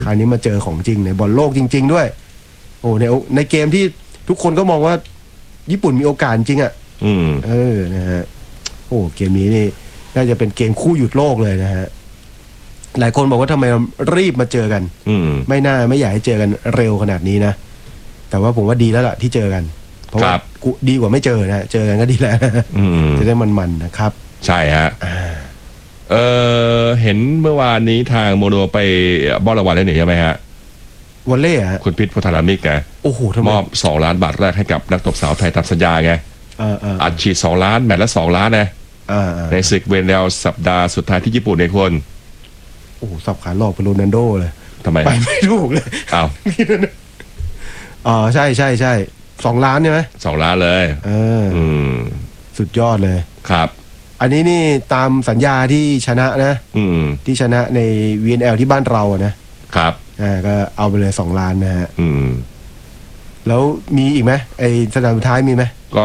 คราวนี้มาเจอของจริงในบอลโลกจริงๆด้วยโอ้ในเกมที่ทุกคนก็มองว่าญี่ปุ่นมีโอกาสจริงอ่ะนะฮะโอ้เกมนี้นี่น่าจะเป็นเกมคู่หยุดโลกเลยนะฮะหลายคนบอกว่าทำไมรีบมาเจอกันไม่อยากให้เจอกันเร็วขนาดนี้นะแต่ว่าผมว่าดีแล้วล่ะที่เจอกันเพราะว่าดีกว่าไม่เจอนะเจอกันก็ดีแล้วจะได้มันๆนะครับใช่ฮะเห็นเมื่อวานนี้ทางโมโนไปบอลรางวัลได้หนิใช่ไหมฮะวอลเล่ฮะคุณพิษพุทธารามิกไงโอ้โหมอบ2 ล้านบาทแรกให้กับนักตบสาวไทยตามสัญญาไงอัดฉีด2 ล้านแมตช์ละ2 ล้านนะในศึกเวนแล้วสัปดาห์สุดท้ายที่ญี่ปุ่นในคนโอ้สับขาหลอกเป็นโรนัลโดเลยทำไมไปไม่ถูกเลยอ้าวใช่2 ล้านใช่ไหม 2 ล้านเลยสุดยอดเลยครับอันนี้นี่ตามสัญญาที่ชนะนะที่ชนะใน VNL ที่บ้านเราอะนะครับก็เอาไปเลย2 ล้านนะฮะแล้วมีอีกไหมไอสนามสุดท้ายมีไหมก็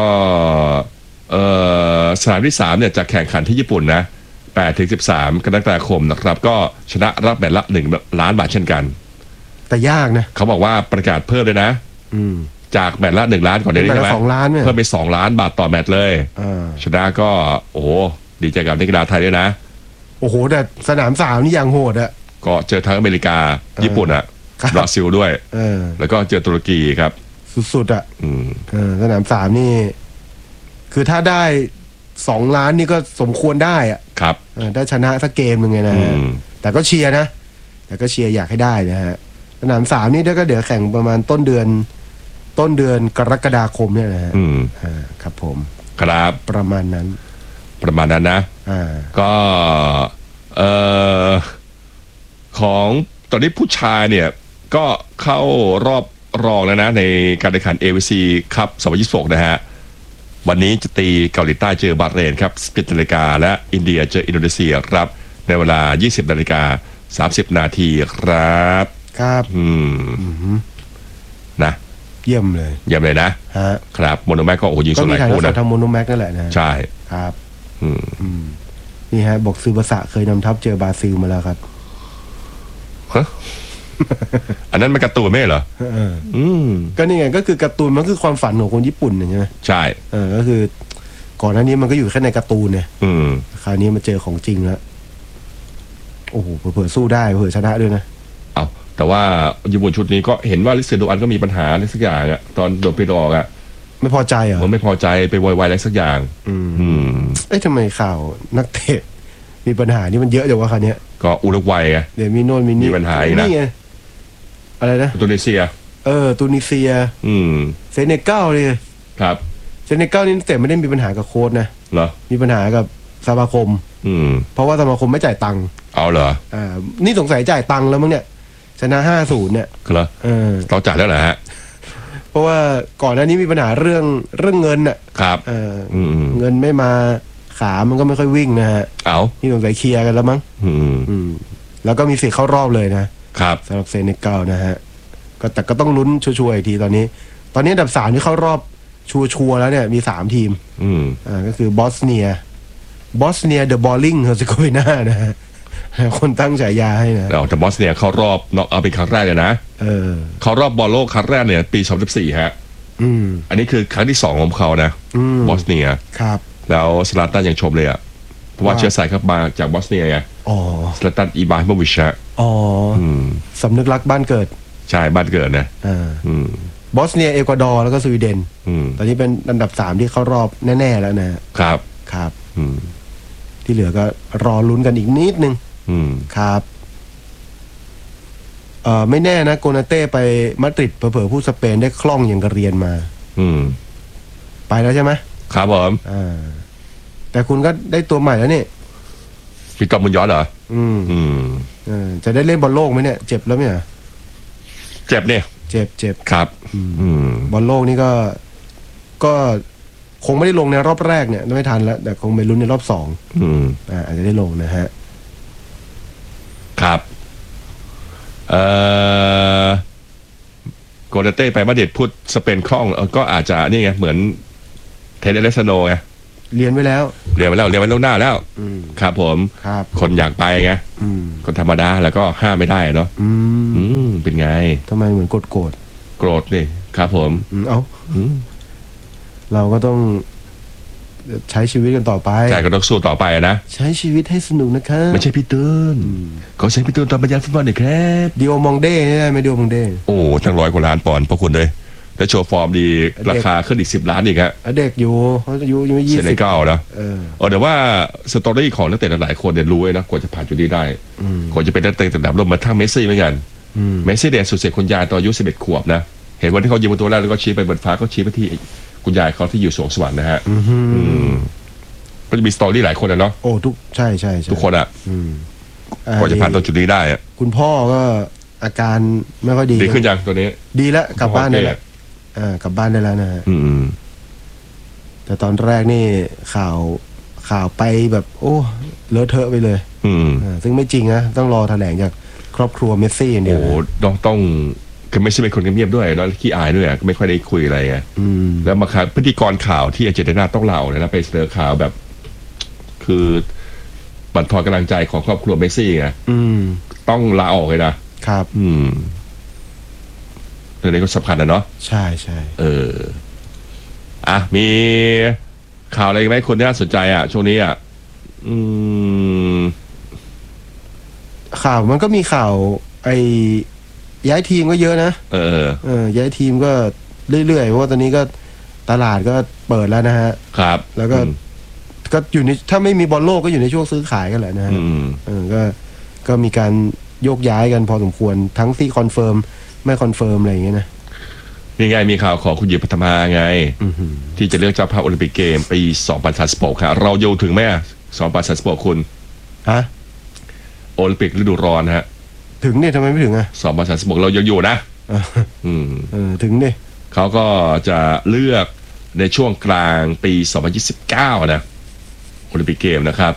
สนามที่3เนี่ยจะแข่งขันที่ญี่ปุ่นนะ8-13 กรกฎาคมนะครับก็ชนะรับแมตช์ละ1 ล้านบาทเช่นกันแต่ยากนะเขาบอกว่าประกาศเพิ่มเลยนะจากแมตช์ละ1 ล้านก่อนได้ใช่ไหม 2 ล้านเพิ่มไป2 ล้านบาทต่อแมตช์เลยชนะก็โอ้ดีใจกับนักกีฬาไทยด้วยนะโอ้โหแต่สนาม3นี่ยังโหดอะก็เจอทั้งอเมริกาญี่ปุ่นอะบราซิลด้วยแล้วก็เจอตุรกีครับสุดๆอะสนาม3นี่คือถ้าได้2 ล้านนี่ก็สมควรได้อะครับได้ชนะสักเกมนึงไงนะแต่ก็เชียร์นะแต่ก็เชียร์อยากให้ได้นะฮะสนาม3นี่ก็เดี๋ยวแข่งประมาณต้นเดือนกรกฎาคมเนี่ยนะฮะครับผมครับประมาณนั้นนะก็ของตอนนี้ผู้ชายเนี่ยก็เข้ารอบรองแล้วนะในการแข่งขัน AFC ครับ2026นะฮะวันนี้จะตีเกาหลีใต้เจอบาห์เรนครับ10 นาฬิกาและอินเดียเจออินโดนีเซียครับในเวลา 20:30 นาทีครับนะเยี่ยมเลยนะครับโมโนแม็กก็โอ้ยิงสไลด์คู่นะทางโมโนแม็กนั่นแหละนะใช่ครับนี่ฮะบอกซูบาสะเคยนำทัพเจอบราซิลมาแล้วครับอันนั้นมันการ์ตูนไม่เหรอก็นี่ไงก็คือการ์ตูนมันคือความฝันของคนญี่ปุ่นใช่ไหมใช่ก็คือก่อนหน้านี้มันก็อยู่แค่ในการ์ตูนเนี่ยคราวนี้มาเจอของจริงแล้วโอ้โหเผื่อสู้ได้เผื่อชนะด้วยนะเอาแต่ว่าญี่ปุ่นชุดนี้ก็เห็นว่าลิเซโดอันก็มีปัญหาอะไรสักอย่างอะตอนโดนไปดอกอะไม่พอใจเหรอมันไม่พอใจไปวายอะไรสักอย่างทำไมข่าวนักเตะมีปัญหานี่มันเยอะจังวะคราวนี้ก็อุรุกวัยไงเดี๋ยวมีโน่นมีปัญหานะอะไรนะตุนิเซียตุนิเซียเซเนกัลเลยครับเซเนกัลนี่แต่ไม่ได้มีปัญหากับโค้ชนะเหรอมีปัญหากับสมาคมเพราะว่าสมาคมไม่จ่ายตังค์เอาเหรอนี่สงสัยจ่ายตังค์แล้วมั้งเนี่ยชนะ5-0เนี่ยเหรอเราจ่ายแล้วเหรอฮะเพราะว่าก่อนหน้านี้มีปัญหาเรื่องเงินอ่ะครับเงินไม่มาขามันก็ไม่ค่อยวิ่งนะฮะนี่สงสัยเคลียร์กันแล้วมั้งแล้วก็มีสิทธิ์เข้ารอบเลยนะครับสำหรับเซเนกัลนะฮะแต่ก็ต้องลุ้นชัวร์ๆอีกทีตอนนี้อันดับ3ที่เข้ารอบชัวร์แล้วเนี่ยมี3ทีมก็คือบอสเนียเดอะบอลลิงเฮอร์เซโกวีนานะฮะคนตั้งฉายาให้นะแต่บอสเนียเข้ารอบน็อกเอาเป็นครั้งแรกเลยนะเข้ารอบบอลโลกครั้งแรกเนี่ยปี2014ฮะอันนี้คือครั้งที่2ของเขานะบอสเนียครับแล้วสลาตันยังชมเลยอ่ะเพราะว่าเชื้อสายเข้ามาจากบอสเนียไงสลาตันอิบราฮิโมวิชฮะสำนึกรักบ้านเกิดใช่บ้านเกิดนะบอสเนียเอกวาดอร์แล้วก็สวีเดนตอนนี้เป็นอันดับ3ที่เข้ารอบแน่ๆแล้วนะครับที่เหลือก็รอลุ้นกันอีกนิดนึงครับไม่แน่นะโกนาเต้ไปมาดริดเผลอๆผู้สเปนได้คล่องอย่างกระเรียนมาไปแล้วใช่ไหมครับผมแต่คุณก็ได้ตัวใหม่แล้วนี่พี่กอมบุญย้อนเหรอจะได้เล่นบอลโลกไหมเนี่ยเจ็บแล้วไหมเจ็บเนี่ยเจ็บครับบอลโลกนี่ก็คงไม่ได้ลงในรอบแรกเนี่ยไม่ทันแล้วแต่คงไปลุ้นในรอบ2อาจจะได้ลงนะฮะครับโกลเต้ไปมาดริดพูดสเปนคล่องก็อาจจะนี่ไงเหมือนเทเดเลสโนไงเรียนไว้แล้วล่วงหน้าแล้วครับผมครับคนอยากไปไงก็ธรรมดาแล้วก็ห้ามไม่ได้เนาะเป็นไงทำไมเหมือนโกรธนี่ครับผมเราก็ต้องใช้ชีวิตกันต่อไปใช่ก็ต้องสู้ต่อไปนะใช้ชีวิตให้สนุกนะครับไม่ใช่พี่ตูนขอใช้พี่ตูนตอนบรรยายฟุตบอลหน่อยครับดิโอมองเด้ได้ไหมดิโอมองเด้โอ้ทั้ง100 กว่าล้านปอนด์พระคุณเลยแล้วโชว์ฟอร์มดีราคาขึ้นอีก10 ล้านอีกฮะเด็กอยู่เขาอายุยังไม่20 เซเนกัลนะแต่ว่าสตอรี่ของนักเตะหลายคนเนี่ยรู้นะกว่าจะผ่านจุดนี้ได้กว่าจะเป็นนักเตะระดับโลกมาทั้งเมสซี่เหมือนกันเมสซี่เนี่ยสุดเสียคุณยายตอนอายุ11 ขวบนะเห็นวันที่เขายิงประตูแรกแล้วก็ชี้ไปบนฟ้าก็ชี้ไปที่คุณยายเขาที่อยู่สวงสวรรค์นะฮะก็จะมีสตอรี่หลายคนนะเนาะโอ้ใช่ทุกคนอ่ะกว่าจะผ่านตรงจุดนี้ได้อะคุณพ่อก็อาการไม่ค่อยดีขึ้นยังตัวนี้ดีแล้วกลับบ้านได้แล้วกลับบ้านได้แล้วนะฮะแต่ตอนแรกนี่ข่าวไปแบบโอ้เลอะเทอะไปเลยซึ่งไม่จริงนะต้องรอแถลงจากครอบครัวเมสซี่เนี่ยโอ้ต้องคือไม่ใช่เป็นคนเงียบๆด้วยแล้วขี้อายด้วยก็ไม่ค่อยได้คุยอะไรไงแล้วมาครับพิธีกรข่าวที่อาร์เจนตินาต้องเล่าเลยนะไปเสนอข่าวแบบคือบั่นทอนกำลังใจของครอบครัวเมสซี่ไงต้องลาออกเลยนะครับเรื่องนี้ก็สำคัญนะเนาะใช่มีข่าวอะไรไหมคนที่น่าสนใจช่วงนี้ข่าวมันก็มีข่าวย้ายทีมก็เยอะนะย้ายทีมก็เรื่อยๆเพราะว่าตอนนี้ก็ตลาดก็เปิดแล้วนะฮะครับแล้วก็อยู่ในถ้าไม่มีบอลโลกก็อยู่ในช่วงซื้อขายกันแหละนะฮะก็มีการโยกย้ายกันพอสมควรทั้งที่คอนเฟิร์มไม่คอนเฟิร์มอะไรอย่างเงี้ยนะนี่ไงมีข่าวของคุณหญิงปฐมาไงที่จะเลือกเจ้าภาพโอลิมปิกเกมปี2036ครับเราโยถึงไหม2036คุณโอลิมปิกฤดูร้อนฮะถึงเนี่ยทำไมไม่ถึง 2036เรายังอยู่นะถึงดิเขาก็จะเลือกในช่วงกลางปี2029นะโอลิมปิกเกมนะครับ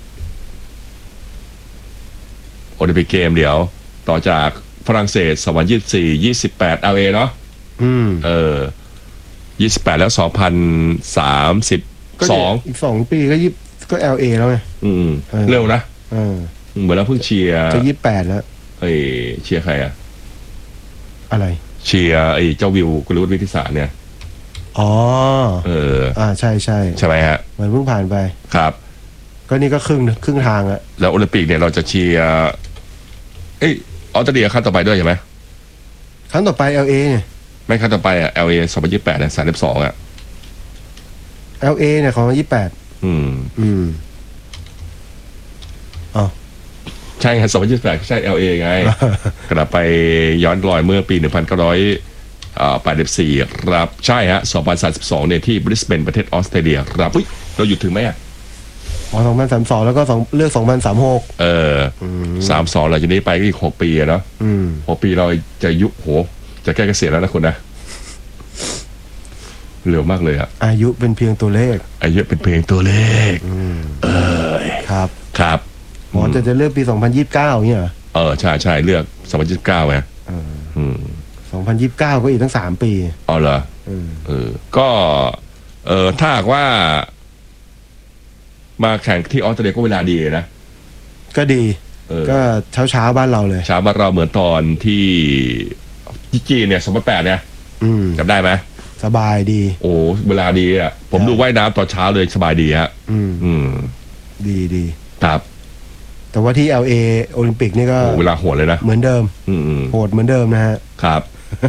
โอลิมปิกเกมเดี๋ยวต่อจากฝรั่งเศส2024 28 LA เนาะ28แล้ว2032 อีก2 ปีก็ LA แล้วไงเร็วนะเหมือนเราเพิ่งเชียร์จะ28แล้วเชียร์ใครอะไรเชียร์เจ้าวิวกุลวุฒิวิทิสารเนี่ยใช่ใช่ไหมฮะเหมือนเพิ่งผ่านไปครับก็นี่ก็ครึ่งทางแล้วโอลิมปิกเนี่ยเราจะเชียร์ออสเตรเลียครั้งต่อไปด้วยใช่ไหมครั้งต่อไป LA เนี่ยไม่ครั้งต่อไปLA 2028เนี่ย32 LA เนี่ยของ28 ใช่ครับ2028ใช่ LA ไงกลับไปย้อนรอยเมื่อปี1984ครับใช่ฮะ2032เนี่ยที่บริสเบนประเทศออสเตรเลียครับเราหยุดถึงไหม 2032แล้วก็เลือก2036 32หลังจากนี้ไปก็อีก6 ปีเนาะ6 ปีเราจะจะใกล้เกษียณแล้วนะคุณนะเร็วมากเลยอายุเป็นเพียงตัวเลขครับจะเลือกปี2029เนี่ยใช่เลือก2029ไง 2029ก็อีกตั้ง3 ปีเหรอก็ถ้าหากว่ามาแข่งที่ออสเตรเลียก็เวลาดีนะก็ดีก็เช้าบ้านเราเลยเช้าบ้านเราเหมือนตอนที่จีนเนี่ย2008เนี่ยจำได้ไหมสบายดีโอ้เวลาดีผมดูว่ายน้ำตอนเช้าเลยสบายดีฮะดีครับแต่ว่าที่ LA โอลิมปิกนี่ก็เวลาโหดเลยนะเหมือนเดิมโหดเหมือนเดิมนะฮะครับ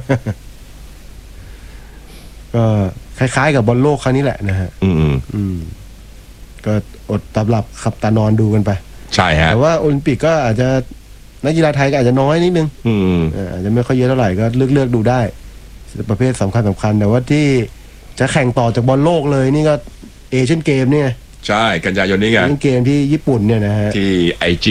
ก็คล้ายๆกับบอลโลกครั้งนี้แหละนะฮะก็อดตาหลับขับตานอนดูกันไปใช่ฮะแต่ว่าโอลิมปิกก็อาจจะนักกีฬาไทยก็อาจจะน้อยนิดนึงอาจจะไม่ค่อยเยอะเท่าไหร่ก็เลือกดูได้ประเภทสำคัญแต่ว่าที่จะแข่งต่อจากบอลโลกเลยนี่ก็เอเชียนเกมเนี่ยใช่กันยายนนี้ไงเกมที่ญี่ปุ่นเนี่ยนะฮะที่ไอจิ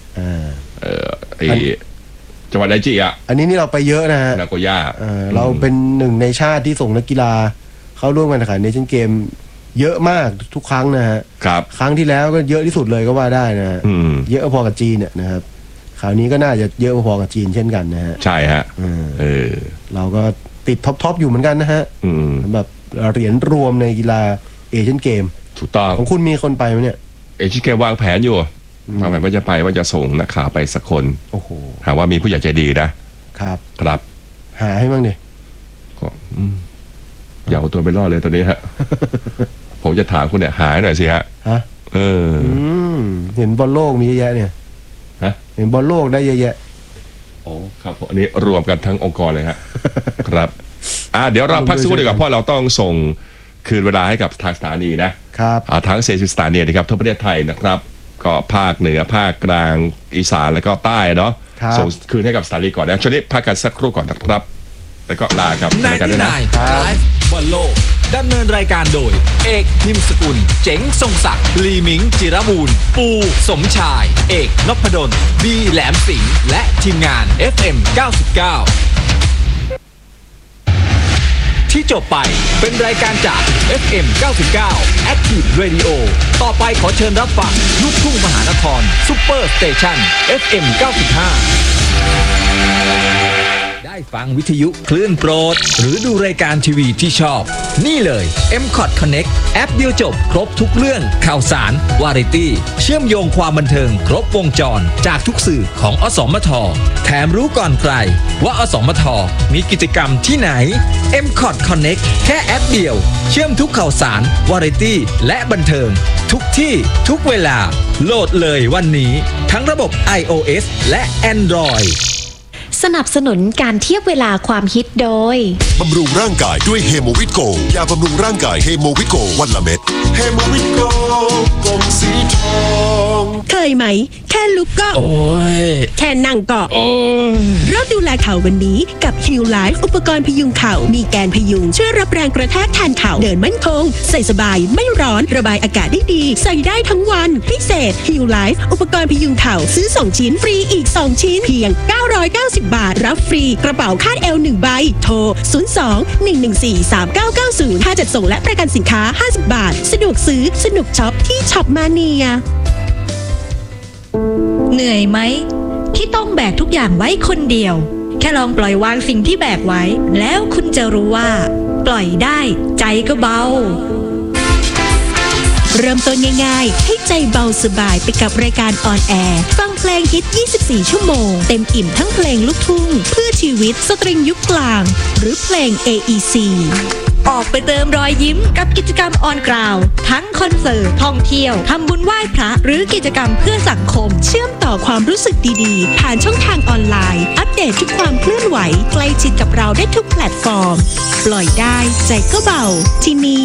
จังหวัดไอจิอันนี้นี่เราไปเยอะนะฮะนาโกย่าเราเป็นหนึ่งในชาติที่ส่งนักกีฬาเข้าร่วมการแข่งขันเอเชียนเกมเยอะมากทุกครั้งนะฮะครั้งที่แล้วก็เยอะที่สุดเลยก็ว่าได้นะเยอะพอกับจีนเนี่ยนะครับคราวนี้ก็น่าจะเยอะพอกับจีนเช่นกันนะฮะใช่ฮะเราก็ติดท็อปอยู่เหมือนกันนะฮะสำหรับเหรียญรวมในกีฬาเอเชียนเกมถูกต้องของคุณมีคนไปไหมเนี่ยเอเชียนเกมวางแผนอยู่วางแผนว่าจะไปว่าจะส่งนักข่าวไปสักคนโอ้โหหาว่ามีผู้ใหญ่ใจดีนะครับครับหาให้บ้างดิก็อย่าเอาตัวไปรอดเลยตอนนี้ฮะ ผมจะถามคุณเนี่ยหายหน่อยสิฮะฮะ เห็นบอลโลกมีเยอะแยะเนี่ยฮะเห็นบอลโลกได้เยอะแยะโอ้ครับผมอันนี้รวมกันทั้งองค์กรเลยฮะ ครับเดี๋ยวเราพักสักครู่ดีกว่าเพราะเราต้องส่งคืนเวลาให้กับทางสถานีนะครับทั้ง40สถานีนะครับทั่วประเทศไทยนะครับ ก็ภาคเหนือภาคกลางอีสานแล้วก็ใต้เนาะครับส่งคืนให้กับสถานีก่อนนะช่วงนี้พักกันสักครู่ก่อนนะครับ แล้วก็ลากับรายการด้วยนะ 99 Live บอลโลกดำเนินรายการโดย เอกพิมพ์สกุล เจ๋งทรงศักดิ์ลีมิง จิรบูรณ์ปูสมชาย เอกนพดลบีแหลมสิงห์และทีมงาน FM 99 ที่จบไปเป็นรายการจาก FM 99 Active Radio ต่อไปขอเชิญรับฟังลูกทุ่งมหานครซุปเปอร์สเตชัน FM 95 ได้ฟังวิทยุคลื่นโปรด หรือดูรายการทีวีที่ชอบ นี่เลย MCOT Connect แอปเดียวจบครบทุกเรื่องข่าวสาร วาไรตี้ เชื่อมโยงความบันเทิงครบวงจรจากทุกสื่อของอสมท แถมรู้ก่อนใครว่าอสมท มีกิจกรรมที่ไหน MCOT Connect แค่แอปเดียว เชื่อมทุกข่าวสาร วาไรตี้ และบันเทิง ทุกที่ทุกเวลา โหลดเลยวันนี้ ทั้งระบบ iOS และ Android สนับสนุนการเทียบเวลาความฮิตโดยบำรุงร่างกายด้วยเฮโมวิตโกยาบำรุงร่างกายเฮโมวิตโกวันละเม็ดเฮโมวิตโกกลมสีทองเคยไหม แค่ลุกก็โอ้ยแค่นั่งก็เริ่มดูแลเข่าวันนี้กับ Heal Life อุปกรณ์พยุงเข่ามีแกนพยุงช่วยรับแรงกระแทกแทนเข่าเดินมั่นคงใส่สบายไม่ร้อนระบายอากาศได้ดีใส่ได้ทั้งวันพิเศษ Heal Life อุปกรณ์พยุงเข่าซื้อ2ชิ้นฟรีอีก2ชิ้นเพียง990 บาทรับฟรีกระเป๋าคาดเอว1ใบโทร 02-114-3990 ค่าจัดส่งและประกันสินค้า50 บาทสะดวกซื้อสนุกช็อปที่ช็อปมาเนียเหนื่อยไหมที่ต้องแบกทุกอย่างไว้คนเดียวแค่ลองปล่อยวางสิ่งที่แบกไว้แล้วคุณจะรู้ว่าปล่อยได้ใจก็เบาเริ่มต้นง่ายๆให้ใจเบาสบายไปกับรายการออนแอร์ฟังเพลงฮิต 24 ชั่วโมงเต็มอิ่มทั้งเพลงลูกทุ่งเพื่อชีวิตสตริงยุคกลางหรือเพลง AEC ออกไปเติมรอยยิ้มกับกิจกรรมออนกราวทั้งคอนเสิร์ตท่องเที่ยวทำบุญไหว้พระหรือกิจกรรมเพื่อสังคมเชื่อมต่อความรู้สึกดีๆผ่านช่องทางออนไลน์อัปเดตทุกความเคลื่อนไหวใกล้ชิดกับเราได้ทุกแพลตฟอร์มปล่อยได้ใจก็เบาที่นี่